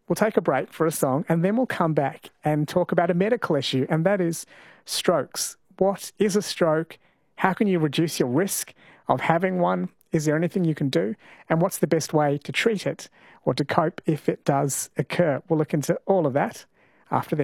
We'll take a break for a song and then we'll come back and talk about a medical issue, and that is strokes. What is a stroke? How can you reduce your risk of having one? Is there anything you can do? And what's the best way to treat it or to cope if it does occur? We'll look into all of that after this.